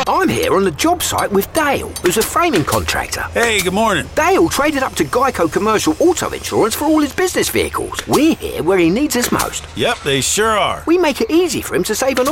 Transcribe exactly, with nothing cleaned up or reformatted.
I'm here on the job site with Dale, who's a framing contractor. Hey, good morning. Dale traded up to Geico Commercial Auto Insurance for all his business vehicles. We're here where he needs us most. Yep, they sure are. We make it easy for him to save on